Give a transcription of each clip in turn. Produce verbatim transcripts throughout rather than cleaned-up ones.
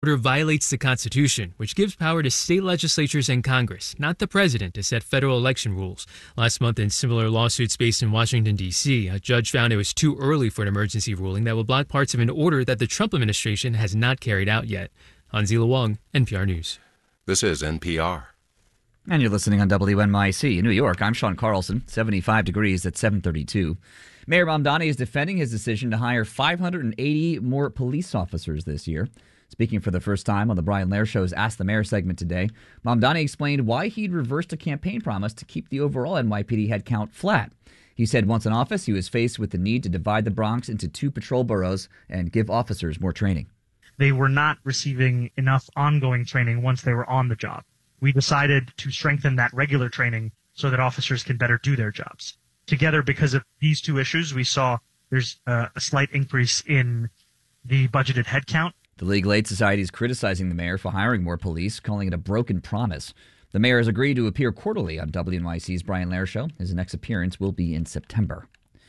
order violates the Constitution, which gives power to state legislatures and Congress, not the president, to set federal election rules. Last month, in similar lawsuits based in Washington, D C, a judge found it was too early for an emergency ruling that will block parts of an order that the Trump administration has not carried out yet. Hanzila Wang, N P R News. This is N P R. And you're listening on W N Y C in New York. I'm Sean Carlson, seventy-five degrees at seven thirty-two. Mayor Mamdani is defending his decision to hire five hundred eighty more police officers this year. Speaking for the first time on the Brian Lehrer Show's Ask the Mayor segment today, Mamdani explained why he'd reversed a campaign promise to keep the overall N Y P D headcount flat. He said once in office, he was faced with the need to divide the Bronx into two patrol boroughs and give officers more training. They were not receiving enough ongoing training once they were on the job. We decided to strengthen that regular training so that officers can better do their jobs. Together, because of these two issues, we saw there's a, a slight increase in the budgeted headcount. The Legal Aid Society is criticizing the mayor for hiring more police, calling it a broken promise. The mayor has agreed to appear quarterly on W N Y C's Brian Lehrer Show. His next appearance will be in September.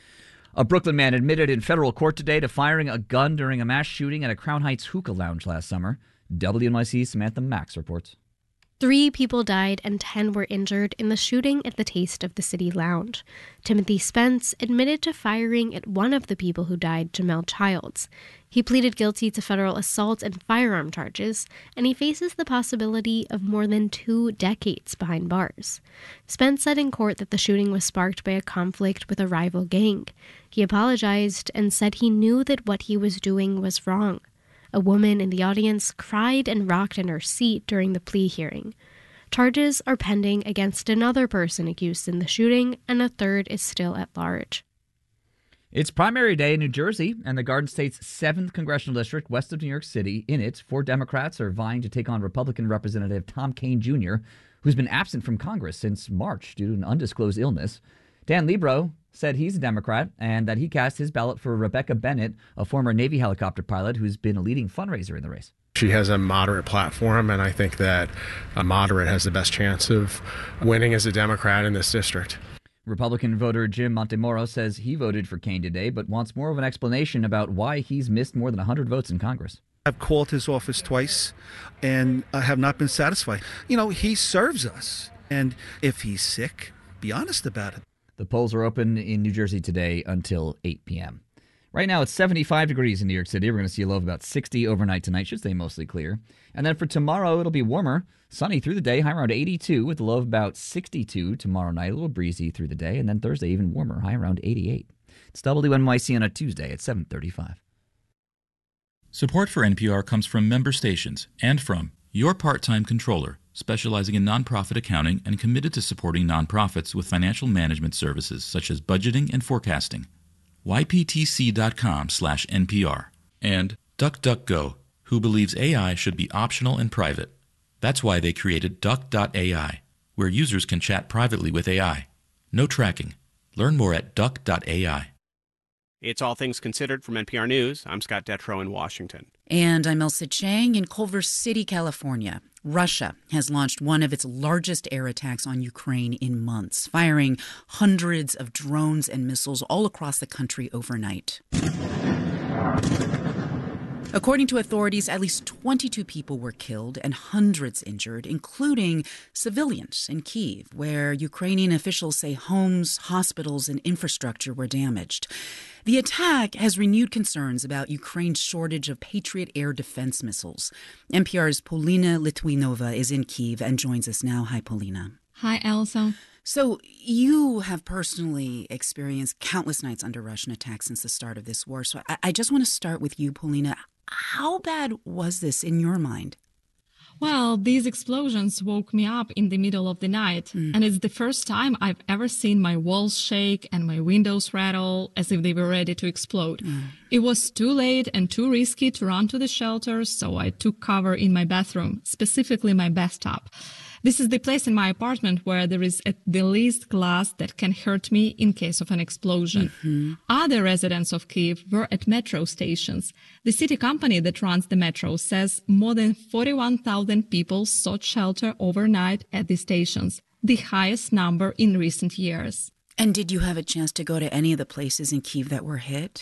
A Brooklyn man admitted in federal court today to firing a gun during a mass shooting at a Crown Heights hookah lounge last summer. W N Y C's Samantha Max reports. Three people died and ten were injured in the shooting at the Taste of the City Lounge. Timothy Spence admitted to firing at one of the people who died, Jamel Childs. He pleaded guilty to federal assault and firearm charges, and he faces the possibility of more than two decades behind bars. Spence said in court that the shooting was sparked by a conflict with a rival gang. He apologized and said he knew that what he was doing was wrong. A woman in the audience cried and rocked in her seat during the plea hearing. Charges are pending against another person accused in the shooting, and a third is still at large. It's primary day in New Jersey, and the Garden State's seventh congressional district west of New York City. In it, four Democrats are vying to take on Republican Representative Tom Kean Junior, who's been absent from Congress since March due to an undisclosed illness. Dan Libro said he's a Democrat and that he cast his ballot for Rebecca Bennett, a former Navy helicopter pilot who's been a leading fundraiser in the race. She has a moderate platform, and I think that a moderate has the best chance of winning as a Democrat in this district. Republican voter Jim Montemoro says he voted for Kean today, but wants more of an explanation about why he's missed more than one hundred votes in Congress. I've called his office twice, and I have not been satisfied. You know, he serves us, and if he's sick, be honest about it. The polls are open in New Jersey today until eight p.m. Right now, it's seventy-five degrees in New York City. We're going to see a low of about sixty overnight tonight. Should stay mostly clear. And then for tomorrow, it'll be warmer, sunny through the day, high around eighty-two with a low of about sixty-two tomorrow night. A little breezy through the day. And then Thursday, even warmer, high around eighty-eight. It's W N Y C on a Tuesday at seven thirty-five. Support for N P R comes from member stations and from your part-time controller, specializing in nonprofit accounting and committed to supporting nonprofits with financial management services such as budgeting and forecasting. Y P T C dot com slash N P R. And DuckDuckGo, who believes A I should be optional and private. That's why they created Duck dot A I, where users can chat privately with A I. No tracking. Learn more at Duck dot A I. It's All Things Considered from N P R News. I'm Scott Detrow in Washington. And I'm Elsa Chang in Culver City, California. Russia has launched one of its largest air attacks on Ukraine in months, firing hundreds of drones and missiles all across the country overnight. According to authorities, at least twenty-two people were killed and hundreds injured, including civilians in Kyiv, where Ukrainian officials say homes, hospitals, and infrastructure were damaged. The attack has renewed concerns about Ukraine's shortage of Patriot air defense missiles. N P R's Polina Litvinova is in Kyiv and joins us now. Hi, Polina. Hi, Elsa. So you have personally experienced countless nights under Russian attacks since the start of this war. So I, I just want to start with you, Polina. How bad was this in your mind? Well, these explosions woke me up in the middle of the night, mm. and it's the first time I've ever seen my walls shake and my windows rattle as if they were ready to explode. Mm. It was too late and too risky to run to the shelters, so I took cover in my bathroom, specifically my bathtub. This is the place in my apartment where there is at the least glass that can hurt me in case of an explosion. Mm-hmm. Other residents of Kyiv were at metro stations. The city company that runs the metro says more than forty-one thousand people sought shelter overnight at the stations, the highest number in recent years. And did you have a chance to go to any of the places in Kyiv that were hit yet?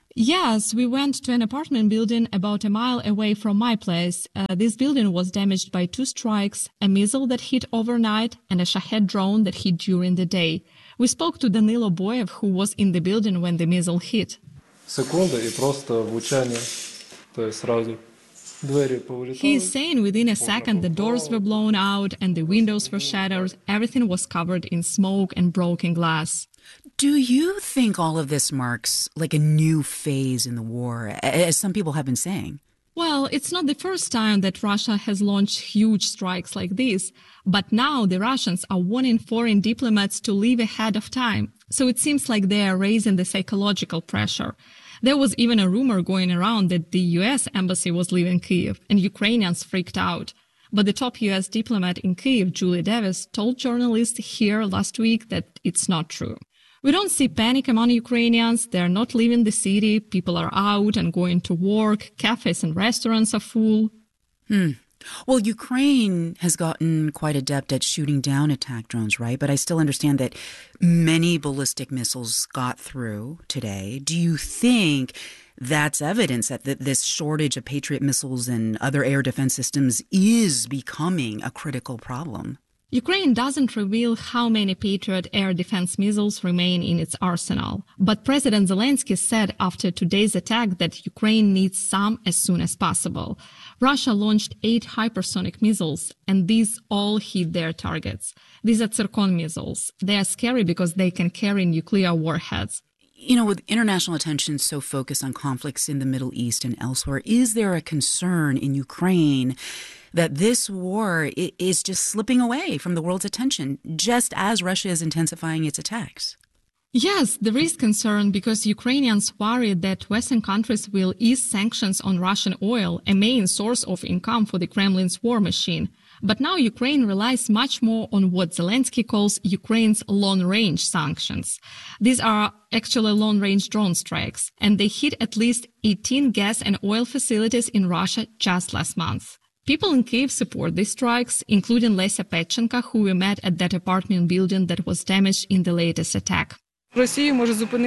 Yes, we went to an apartment building about a mile away from my place. Uh, this building was damaged by two strikes, a missile that hit overnight and a Shahed drone that hit during the day. We spoke to Danilo Boyev, who was in the building when the missile hit. Секунда и просто влучание, то есть сразу двери повылетали. He is saying within a second the doors were blown out and the windows were shattered. Everything was covered in smoke and broken glass. Do you think all of this marks like a new phase in the war, as some people have been saying? Well, it's not the first time that Russia has launched huge strikes like this, but now the Russians are warning foreign diplomats to leave ahead of time. So it seems like they are raising the psychological pressure. There was even a rumor going around that the U S embassy was leaving Kyiv, and Ukrainians freaked out. But the top U S diplomat in Kyiv, Julie Davis, told journalists here last week that it's not true. We don't see panic among Ukrainians. They're not leaving the city. People are out and going to work. Cafes and restaurants are full. Hmm. Well, Ukraine has gotten quite adept at shooting down attack drones, right? But I still understand that many ballistic missiles got through today. Do you think that's evidence that th- this shortage of Patriot missiles and other air defense systems is becoming a critical problem? Ukraine doesn't reveal how many Patriot air defense missiles remain in its arsenal. But President Zelensky said after today's attack that Ukraine needs some as soon as possible. Russia launched eight hypersonic missiles, and these all hit their targets. These are Tsirkon missiles. They are scary because they can carry nuclear warheads. You know, with international attention so focused on conflicts in the Middle East and elsewhere, is there a concern in Ukraine that this war is just slipping away from the world's attention, just as Russia is intensifying its attacks? Yes, there is concern because Ukrainians worry that Western countries will ease sanctions on Russian oil, a main source of income for the Kremlin's war machine. But now Ukraine relies much more on what Zelensky calls Ukraine's long-range sanctions. These are actually long-range drone strikes, and they hit at least eighteen gas and oil facilities in Russia just last month. People in Kyiv support these strikes, including Lesya Petchenko, who we met at that apartment building that was damaged in the latest attack. She is saying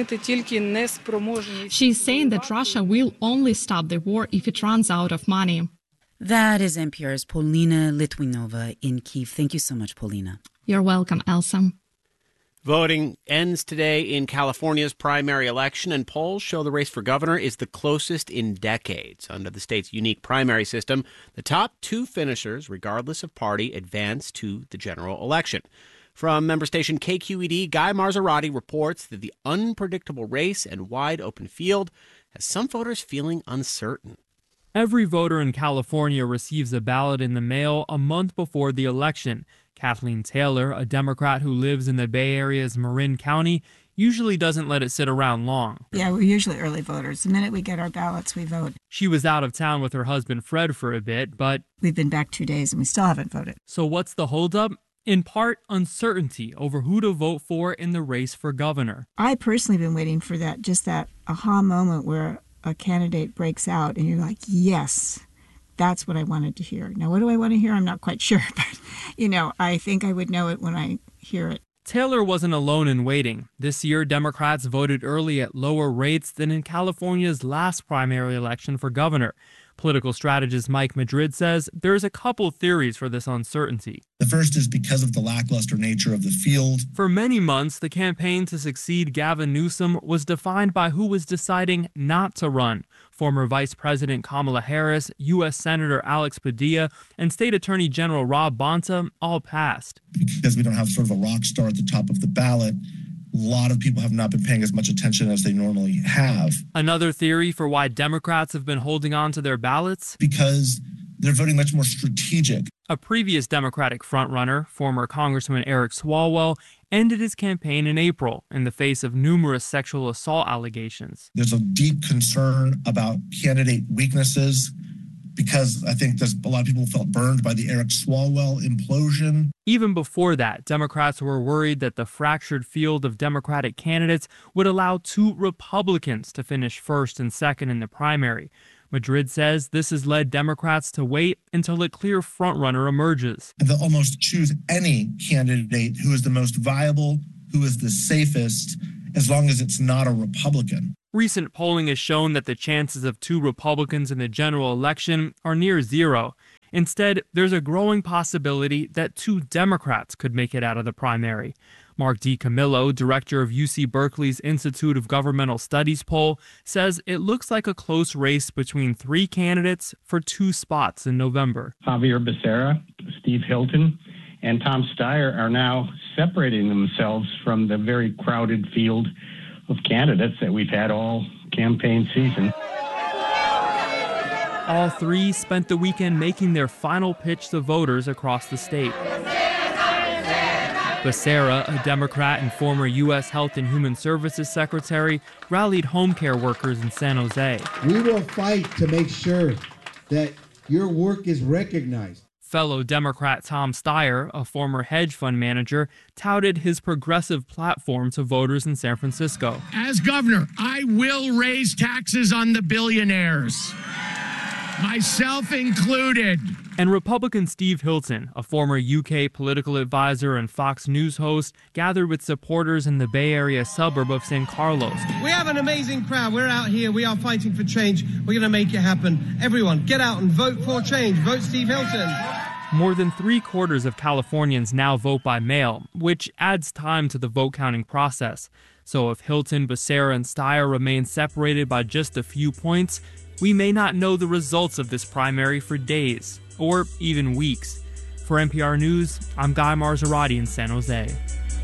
that Russia will only stop the war if it runs out of money. That is N P R's Polina Litvinova in Kyiv. Thank you so much, Polina. You're welcome, Elsa. Voting ends today in California's primary election, and polls show the race for governor is the closest in decades. Under the state's unique primary system, the top two finishers, regardless of party, advance to the general election. From member station K Q E D, Guy Marzorati reports that the unpredictable race and wide open field has some voters feeling uncertain. Every voter in California receives a ballot in the mail a month before the election. Kathleen Taylor, a Democrat who lives in the Bay Area's Marin County, usually doesn't let it sit around long. Yeah, we're usually early voters. The minute we get our ballots, we vote. She was out of town with her husband Fred for a bit, but we've been back two days and we still haven't voted. So what's the holdup? In part, uncertainty over who to vote for in the race for governor. I personally have been waiting for that, just that aha moment where a candidate breaks out and you're like, yes, that's what I wanted to hear. Now, what do I want to hear? I'm not quite sure, but, you know, I think I would know it when I hear it. Taylor wasn't alone in waiting. This year, Democrats voted early at lower rates than in California's last primary election for governor. Political strategist Mike Madrid says there's a couple theories for this uncertainty. The first is because of the lackluster nature of the field. For many months, the campaign to succeed Gavin Newsom was defined by who was deciding not to run. Former Vice President Kamala Harris, U S Senator Alex Padilla, and State Attorney General Rob Bonta all passed. Because we don't have sort of a rock star at the top of the ballot, a lot of people have not been paying as much attention as they normally have. Another theory for why Democrats have been holding on to their ballots? Because they're voting much more strategic. A previous Democratic frontrunner, former Congressman Eric Swalwell, ended his campaign in April in the face of numerous sexual assault allegations. There's a deep concern about candidate weaknesses because I think there's a lot of people felt burned by the Eric Swalwell implosion. Even before that, Democrats were worried that the fractured field of Democratic candidates would allow two Republicans to finish first and second in the primary. Madrid says this has led Democrats to wait until a clear frontrunner emerges. And they'll almost choose any candidate who is the most viable, who is the safest, as long as it's not a Republican. Recent polling has shown that the chances of two Republicans in the general election are near zero. Instead, there's a growing possibility that two Democrats could make it out of the primary. Mark DiCamillo, director of U C Berkeley's Institute of Governmental Studies poll, says it looks like a close race between three candidates for two spots in November. Javier Becerra, Steve Hilton, and Tom Steyer are now separating themselves from the very crowded field of candidates that we've had all campaign season. All three spent the weekend making their final pitch to voters across the state. Becerra, a Democrat and former U S Health and Human Services Secretary, rallied home care workers in San Jose. We will fight to make sure that your work is recognized. Fellow Democrat Tom Steyer, a former hedge fund manager, touted his progressive platform to voters in San Francisco. As governor, I will raise taxes on the billionaires, myself included. And Republican Steve Hilton, a former U K political advisor and Fox News host, gathered with supporters in the Bay Area suburb of San Carlos. We have an amazing crowd. We're out here. We are fighting for change. We're going to make it happen. Everyone, get out and vote for change. Vote Steve Hilton. More than three quarters of Californians now vote by mail, which adds time to the vote counting process. So if Hilton, Becerra, and Steyer remain separated by just a few points, we may not know the results of this primary for days, or even weeks. For N P R News, I'm Guy Marzorati in San Jose.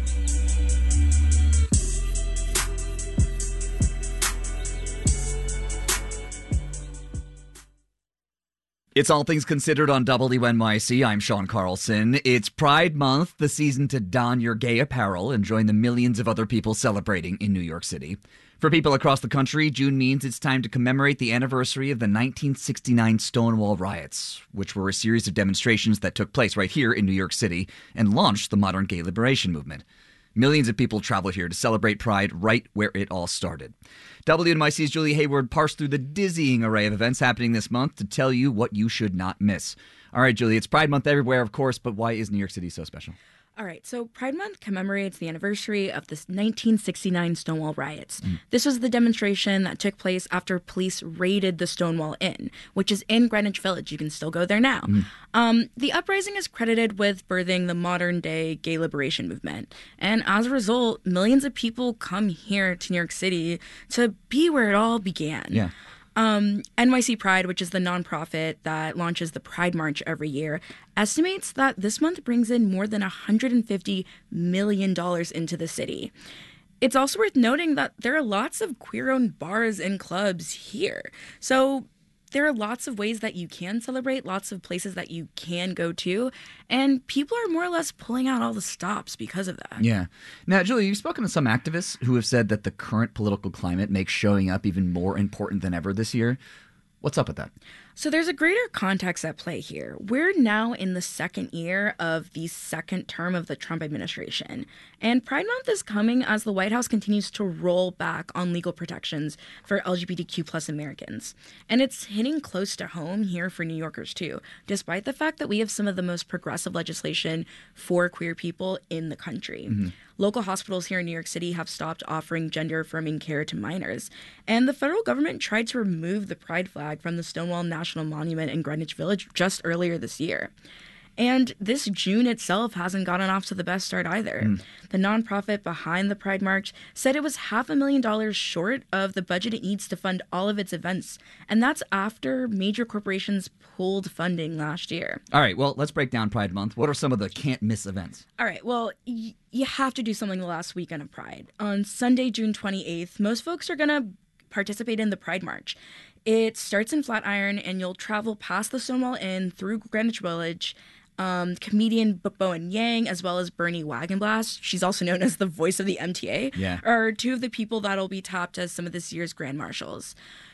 It's All Things Considered on W N Y C. I'm Sean Carlson. It's Pride Month, the season to don your gay apparel and join the millions of other people celebrating in New York City. For people across the country, June means it's time to commemorate the anniversary of the nineteen sixty-nine Stonewall riots, which were a series of demonstrations that took place right here in New York City and launched the modern gay liberation movement. Millions of people travel here to celebrate Pride right where it all started. W N Y C's Julie Hayward parsed through the dizzying array of events happening this month to tell you what you should not miss. All right, Julie, it's Pride Month everywhere, of course, but why is New York City so special? All right, so Pride Month commemorates the anniversary of the nineteen sixty-nine Stonewall riots. Mm. This was the demonstration that took place after police raided the Stonewall Inn, which is in Greenwich Village. You can still go there now. Mm. Um, the uprising is credited with birthing the modern-day gay liberation movement. And as a result, millions of people come here to New York City to be where it all began. Yeah. Um, N Y C Pride, which is the nonprofit that launches the Pride March every year, estimates that this month brings in more than one hundred fifty million dollars into the city. It's also worth noting that there are lots of queer-owned bars and clubs here. So there are lots of ways that you can celebrate, lots of places that you can go to, and people are more or less pulling out all the stops because of that. Yeah. Now, Julie, you've spoken to some activists who have said that the current political climate makes showing up even more important than ever this year. What's up with that? So there's a greater context at play here. We're now in the second year of the second term of the Trump administration. And Pride Month is coming as the White House continues to roll back on legal protections for L G B T Q plus Americans. And it's hitting close to home here for New Yorkers, too, despite the fact that we have some of the most progressive legislation for queer people in the country. Mm-hmm. Local hospitals here in New York City have stopped offering gender-affirming care to minors. And the federal government tried to remove the pride flag from the Stonewall National Monument in Greenwich Village just earlier this year. And this June itself hasn't gotten off to the best start either. Mm. The nonprofit behind the Pride March said it was half a million dollars short of the budget it needs to fund all of its events. And that's after major corporations pulled funding last year. All right, well, let's break down Pride Month. What are some of the can't-miss events? All right, well, y- you have to do something the last weekend of Pride. On Sunday, June twenty-eighth, most folks are going to participate in the Pride March. It starts in Flatiron, and you'll travel past the Stonewall Inn through Greenwich Village. Um, comedian Bowen Yang, as well as Bernie Wagenblast, she's also known as the voice of the M T A, yeah. are two of the people that'll be tapped as some of this year's Grand Marshals.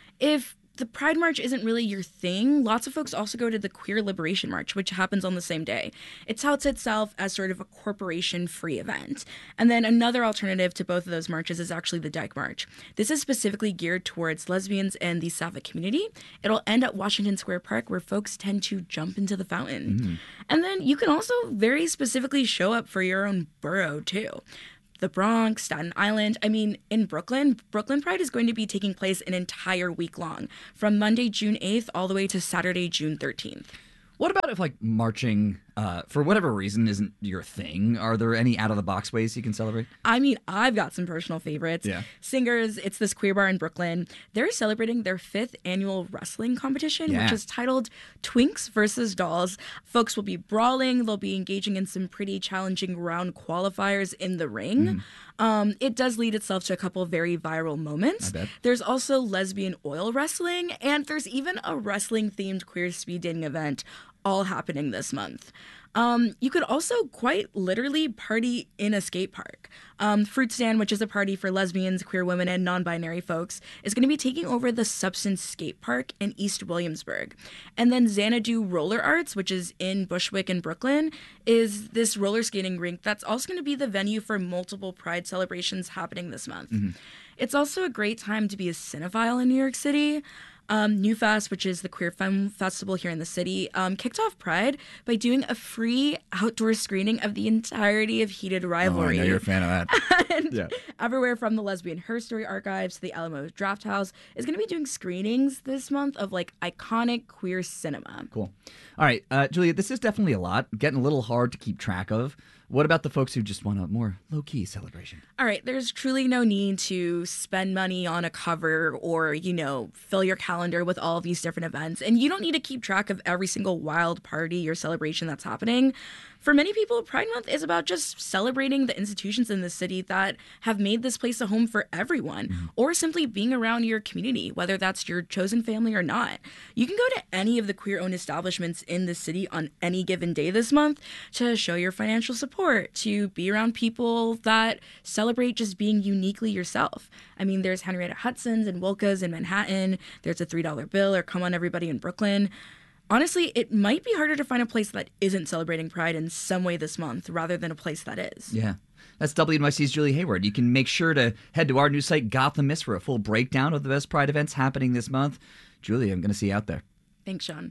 If the Pride March isn't really your thing, lots of folks also go to the Queer Liberation March, which happens on the same day. It touts itself as sort of a corporation-free event. And then another alternative to both of those marches is actually the Dyke March. This is specifically geared towards lesbians and the Sapphic community. It'll end at Washington Square Park, where folks tend to jump into the fountain. Mm. And then you can also very specifically show up for your own borough, too. the Bronx, Staten Island. I mean, in Brooklyn, Brooklyn Pride is going to be taking place an entire week long, from Monday, June eighth, all the way to Saturday, June thirteenth. What about if, like, marching, uh, for whatever reason, isn't your thing? Are there any out-of-the-box ways you can celebrate? I mean, I've got some personal favorites. Yeah. Singers, it's this queer bar in Brooklyn. They're celebrating their fifth annual wrestling competition, Yeah. which is titled Twinks versus Dolls. Folks will be brawling. They'll be engaging in some pretty challenging round qualifiers in the ring. Mm. Um, it does lead itself to a couple of very viral moments. I bet. There's also lesbian oil wrestling, and there's even a wrestling-themed queer speed dating event all happening this month. Um, you could also quite literally party in a skate park. Um, Fruit Stand, which is a party for lesbians, queer women, and non-binary folks, is going to be taking over the Substance Skate Park in East Williamsburg. And then Xanadu Roller Arts, which is in Bushwick in Brooklyn, is this roller skating rink that's also going to be the venue for multiple Pride celebrations happening this month. Mm-hmm. It's also a great time to be a cinephile in New York City. Um, New Fest, which is the queer film festival here in the city, um, kicked off Pride by doing a free outdoor screening of the entirety of Heated Rivalry. Oh, I know you're a fan of that. And Yeah. everywhere from the Lesbian Her Story archives to the Alamo Draft House is going to be doing screenings this month of like iconic queer cinema. Cool. All right, uh, Julia, this is definitely a lot, getting a little hard to keep track of. What about the folks who just want a more low-key celebration? All right, there's truly no need to spend money on a cover or, you know, fill your calendar with all of these different events. And you don't need to keep track of every single wild party or celebration that's happening. For many people, Pride Month is about just celebrating the institutions in the city that have made this place a home for everyone, mm-hmm. or simply being around your community, whether that's your chosen family or not. You can go to any of the queer-owned establishments in the city on any given day this month to show your financial support, to be around people that celebrate just being uniquely yourself. I mean, there's Henrietta Hudson's and Wilka's in Manhattan. There's a three dollar bill or Come On Everybody in Brooklyn. Honestly, it might be harder to find a place that isn't celebrating Pride in some way this month rather than a place that is. Yeah. That's W N Y C's Julie Hayward. You can make sure to head to our new site, Gotham Miss, for a full breakdown of the best Pride events happening this month. Julie, I'm going to see you out there. Thanks, Sean.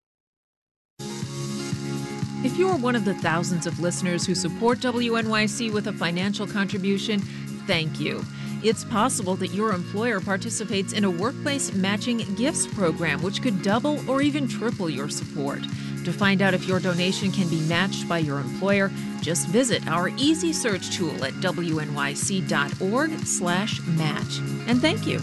If you're one of the thousands of listeners who support W N Y C with a financial contribution, thank you. It's possible that your employer participates in a workplace matching gifts program, which could double or even triple your support. To find out if your donation can be matched by your employer, just visit our easy search tool at W N Y C dot org slash match. And thank you.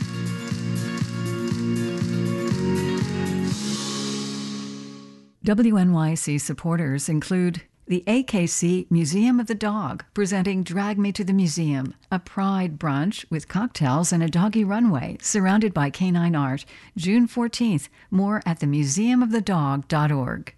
W N Y C supporters include the A K C Museum of the Dog, presenting Drag Me to the Museum, a pride brunch with cocktails and a doggy runway surrounded by canine art, June fourteenth. More at the museum of the dog dot org.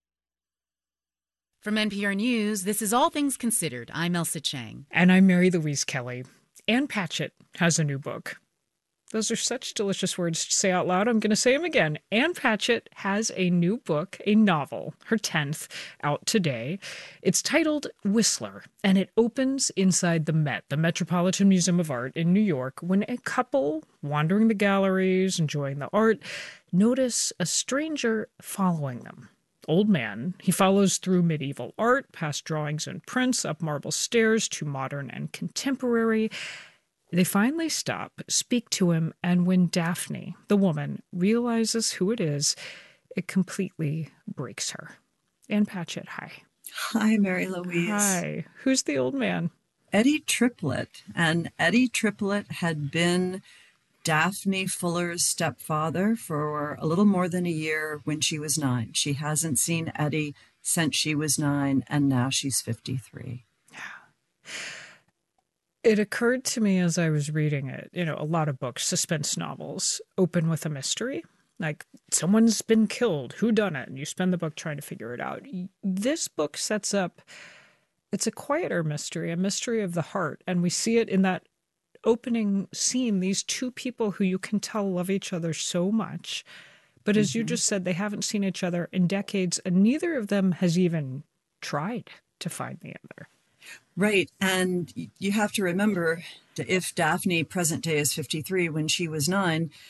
From N P R News, this is All Things Considered. I'm Elsa Chang. And I'm Mary Louise Kelly. Ann Patchett has a new book. Those are such delicious words to say out loud. I'm going to say them again. Ann Patchett has a new book, a novel, her tenth, out today. It's titled Whistler, and it opens inside the Met, the Metropolitan Museum of Art in New York, when a couple wandering the galleries, enjoying the art, notice a stranger following them. Old man. He follows through medieval art, past drawings and prints, up marble stairs to modern and contemporary. They finally stop, speak to him, and when Daphne, the woman, realizes who it is, it completely breaks her. Ann Patchett, hi. Hi, Mary Louise. Hi. Who's the old man? Eddie Triplett. And Eddie Triplett had been Daphne Fuller's stepfather for a little more than a year when she was nine. She hasn't seen Eddie since she was nine, and now she's fifty-three. Yeah. It occurred to me as I was reading it, you know, a lot of books, suspense novels, open with a mystery. Like, someone's been killed, who done it? And you spend the book trying to figure it out. This book sets up, it's a quieter mystery, a mystery of the heart. And we see it in that opening scene, these two people who you can tell love each other so much. But as mm-hmm. you just said, they haven't seen each other in decades, and neither of them has even tried to find the other. Right. And you have to remember that if Daphne present day is fifty-three, when she was nine,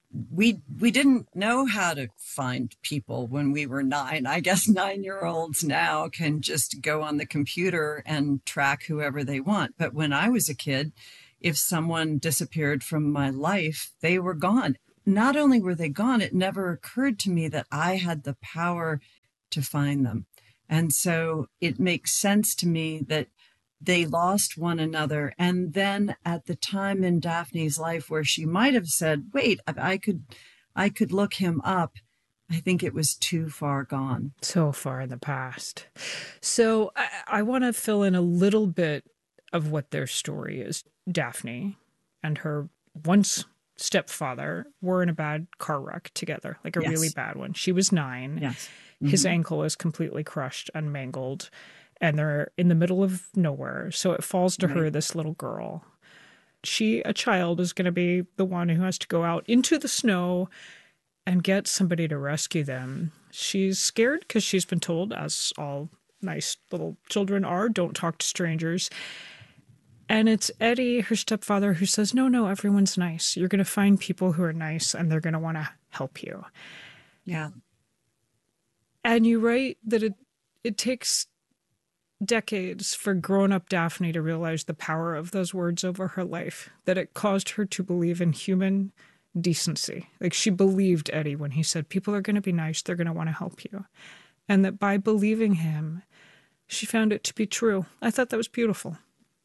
we we didn't know how to find people when we were nine. I guess nine-year-olds now can just go on the computer and track whoever they want. But when I was a kid, if someone disappeared from my life, they were gone. Not only were they gone, it never occurred to me that I had the power to find them. And so it makes sense to me that they lost one another. And then at the time in Daphne's life where she might have said, wait, I could, I could look him up, I think it was too far gone. So far in the past. So I, I want to fill in a little bit of what their story is. Daphne and her once stepfather were in a bad car wreck together, like a Yes. really bad one. She was nine. Yes. His Mhm. ankle is completely crushed and mangled, and they're in the middle of nowhere. So it falls to her, Right. this little girl. She, a child, is going to be the one who has to go out into the snow and get somebody to rescue them. She's scared because she's been told, as all nice little children are, don't talk to strangers. And it's Eddie, her stepfather, who says, no, no, everyone's nice. You're going to find people who are nice and they're going to want to help you. Yeah. And you write that it it takes decades for grown-up Daphne to realize the power of those words over her life, that it caused her to believe in human decency. Like, she believed Eddie when he said, people are going to be nice, they're going to want to help you. And that by believing him, she found it to be true. I thought that was beautiful.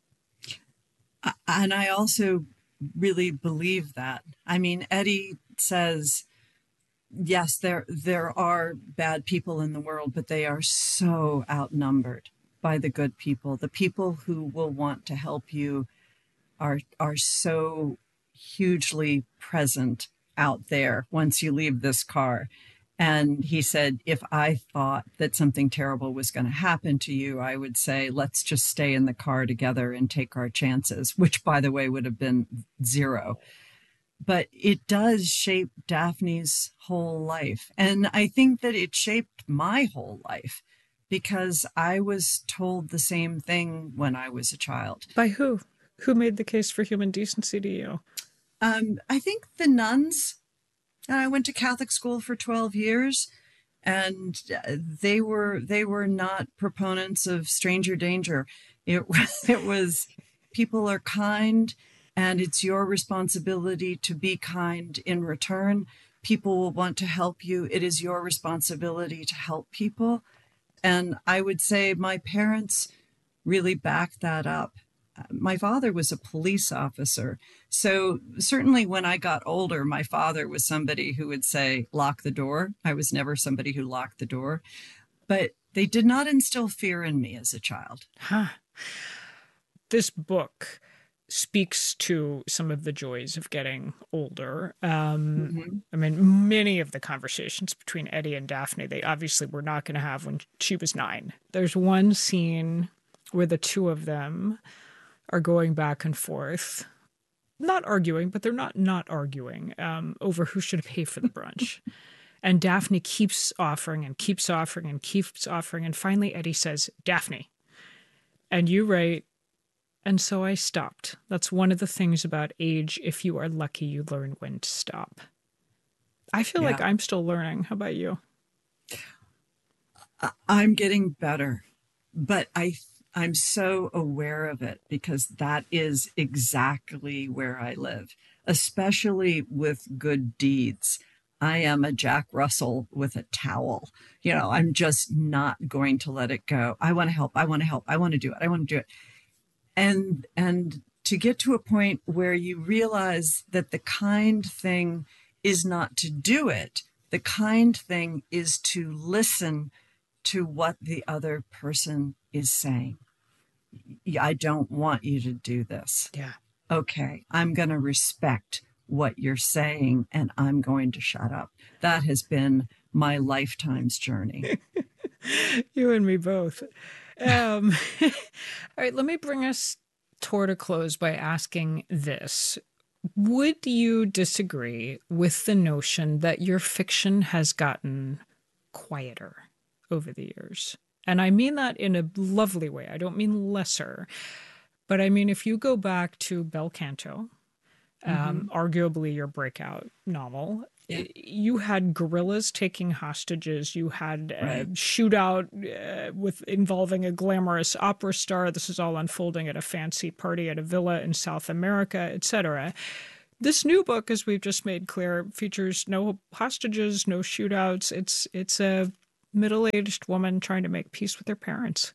And I also really believe that. I mean, Eddie says, yes, there there are bad people in the world, but they are so outnumbered by the good people. The people who will want to help you are are so hugely present out there once you leave this car. And he said, if I thought that something terrible was going to happen to you, I would say, let's just stay in the car together and take our chances, which, by the way, would have been zero. But it does shape Daphne's whole life. And I think that it shaped my whole life because I was told the same thing when I was a child. By who? Who made the case for human decency to you? Um, I think the nuns. I went to Catholic school for twelve years, and they were they were not proponents of stranger danger. It, it was people are kind, and it's your responsibility to be kind in return. People will want to help you. It is your responsibility to help people. And I would say my parents really backed that up. My father was a police officer. So certainly when I got older, my father was somebody who would say, lock the door. I was never somebody who locked the door. But they did not instill fear in me as a child. Huh. This book speaks to some of the joys of getting older. Um, Mm-hmm. I mean, many of the conversations between Eddie and Daphne, they obviously were not going to have when she was nine. There's one scene where the two of them are going back and forth, not arguing, but they're not not arguing um, over who should pay for the brunch. And Daphne keeps offering and keeps offering and keeps offering. And finally, Eddie says, Daphne. And you write, and so I stopped. That's one of the things about age. If you are lucky, you learn when to stop. I feel Yeah. like I'm still learning. How about you? I- I'm getting better, but I I'm so aware of it because that is exactly where I live, especially with good deeds. I am a Jack Russell with a towel. You know, I'm just not going to let it go. I want to help. I want to help. I want to do it. I want to do it. And and to get to a point where you realize that the kind thing is not to do it. The kind thing is to listen to what the other person is saying. I don't want you to do this. Yeah. Okay, I'm going to respect what you're saying and I'm going to shut up. That has been my lifetime's journey. You and me both. Um, all right, let me bring us toward a close by asking this. Would you disagree with the notion that your fiction has gotten quieter over the years? And I mean that in a lovely way. I don't mean lesser. But I mean, if you go back to Bel Canto um, mm-hmm. arguably your breakout novel. Yeah. You had guerrillas taking hostages. You had a right. shootout uh, with involving a glamorous opera star. This is all unfolding at a fancy party at a villa in South America, et cetera. This new book, as we've just made clear, features no hostages, no shootouts. It's it's a middle-aged woman trying to make peace with her parents.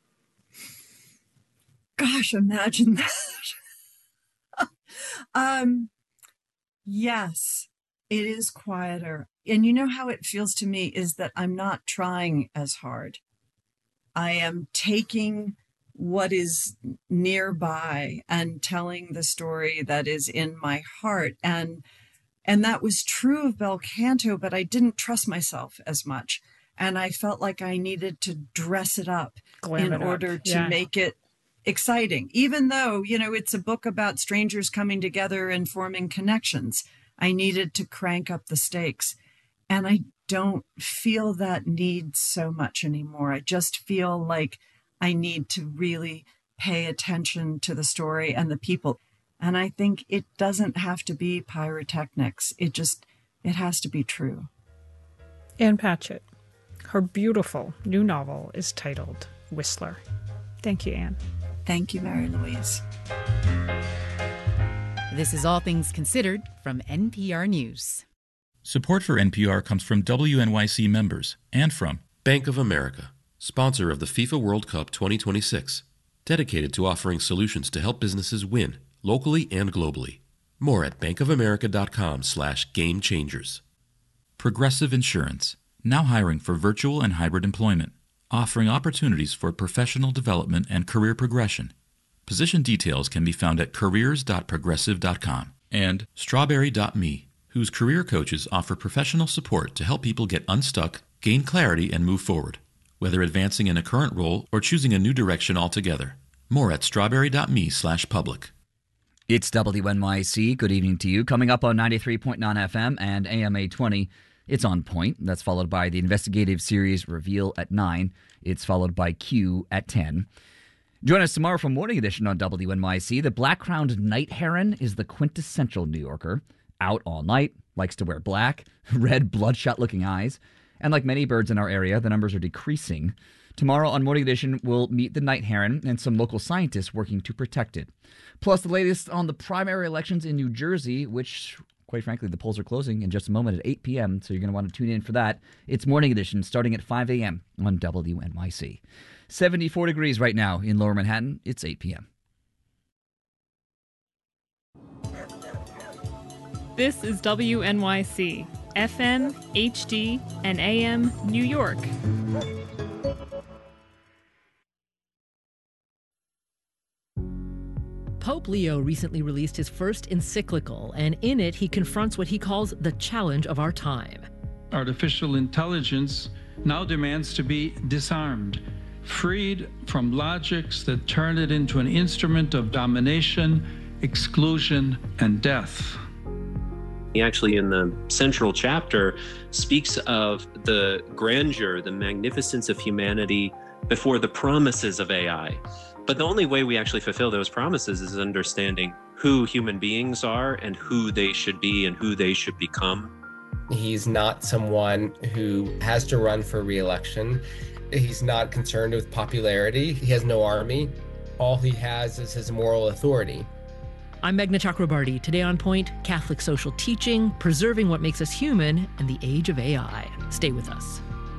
Gosh, imagine that. um, yes. It is quieter. And you know how it feels to me is that I'm not trying as hard. I am taking what is nearby and telling the story that is in my heart. And and that was true of Bel Canto, but I didn't trust myself as much. And I felt like I needed to dress it up Glam in it order up. to yeah. make it exciting, even though, you know, it's a book about strangers coming together and forming connections. I needed to crank up the stakes, and I don't feel that need so much anymore. I just feel like I need to really pay attention to the story and the people. And I think it doesn't have to be pyrotechnics. It just, it has to be true. Ann Patchett, her beautiful new novel is titled Whistler. Thank you, Ann. Thank you, Mary Louise. This is All Things Considered from N P R News. Support for N P R comes from W N Y C members and from Bank of America, sponsor of the FIFA World Cup twenty twenty-six, dedicated to offering solutions to help businesses win, locally and globally. More at bankofamerica.com slash game changers. Progressive Insurance, now hiring for virtual and hybrid employment, offering opportunities for professional development and career progression. Position details can be found at careers dot progressive dot com. And strawberry dot me, whose career coaches offer professional support to help people get unstuck, gain clarity, and move forward, whether advancing in a current role or choosing a new direction altogether. More at strawberry dot me slash public. It's W N Y C. Good evening to you. Coming up on ninety-three point nine F M and A M eight twenty, it's On Point. That's followed by the investigative series Reveal at nine. It's followed by Q at ten. Join us tomorrow for Morning Edition on W N Y C. The black-crowned night heron is the quintessential New Yorker. Out all night, likes to wear black, red, bloodshot-looking eyes. And like many birds in our area, the numbers are decreasing. Tomorrow on Morning Edition, we'll meet the night heron and some local scientists working to protect it. Plus, the latest on the primary elections in New Jersey, which, quite frankly, the polls are closing in just a moment at eight p.m., so you're going to want to tune in for that. It's Morning Edition starting at five a.m. on W N Y C. seventy-four degrees right now in Lower Manhattan. It's eight p.m. This is W N Y C, F M, H D, and A M New York. Pope Leo recently released his first encyclical, and in it he confronts what he calls the challenge of our time. Artificial intelligence now demands to be disarmed, freed from logics that turn it into an instrument of domination, exclusion, and death. He actually, in the central chapter, speaks of the grandeur, the magnificence of humanity before the promises of A I. But the only way we actually fulfill those promises is understanding who human beings are and who they should be and who they should become. He's not someone who has to run for re-election. He's not concerned with popularity. He has no army. All he has is his moral authority. I'm Meghna Chakrabarty. Today on Point, Catholic social teaching, preserving what makes us human, and the age of A I. Stay with us.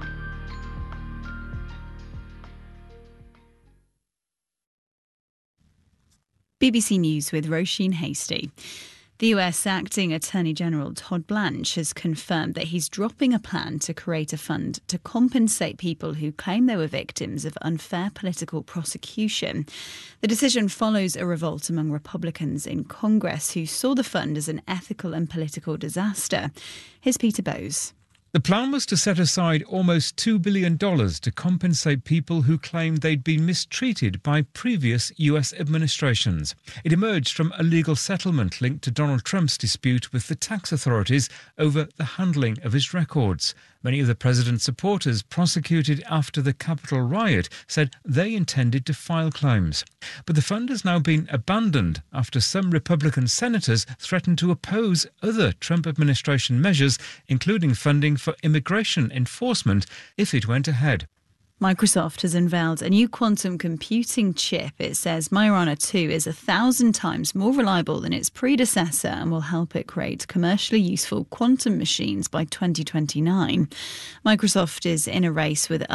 B B C News with Roisin Hasty. The U S Acting Attorney General Todd Blanche has confirmed that he's dropping a plan to create a fund to compensate people who claim they were victims of unfair political prosecution. The decision follows a revolt among Republicans in Congress who saw the fund as an ethical and political disaster. Here's Peter Bowes. The plan was to set aside almost two billion dollars to compensate people who claimed they'd been mistreated by previous U S administrations. It emerged from a legal settlement linked to Donald Trump's dispute with the tax authorities over the handling of his records. Many of the president's supporters prosecuted after the Capitol riot said they intended to file claims. But the fund has now been abandoned after some Republican senators threatened to oppose other Trump administration measures, including funding for immigration enforcement, if it went ahead. Microsoft has unveiled a new quantum computing chip. It says Majorana two is a thousand times more reliable than its predecessor and will help it create commercially useful quantum machines by twenty twenty-nine. Microsoft is in a race with